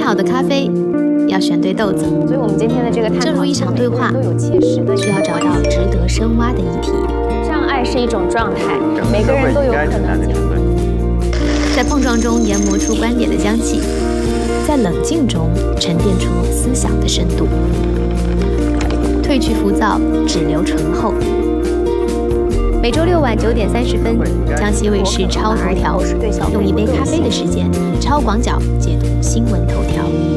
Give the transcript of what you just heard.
好的咖啡要选对豆子， 所以我们今天的这个探讨， 正如一场对话，需要找到值得深挖的议题。 障碍是一种状态，每个人都有可能在碰撞中研磨出观点的香气，在冷静中沉淀出思想的深度。褪去浮躁，只留醇厚。每周六晚9点30分，江西卫视超头条，用一杯咖啡的时间，超广角解读新闻头条。